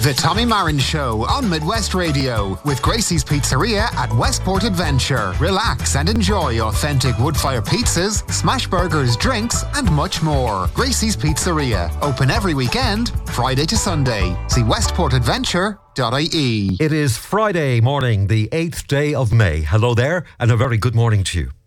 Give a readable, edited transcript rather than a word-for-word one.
The Tommy Marin Show on Midwest Radio with Gracie's Pizzeria at Westport Adventure. Relax and enjoy authentic wood-fire pizzas, smash burgers, drinks and much more. Gracie's Pizzeria, open every weekend, Friday to Sunday. See westportadventure.ie. It is Friday morning, the 8th day of May. Hello there and a very good morning to you.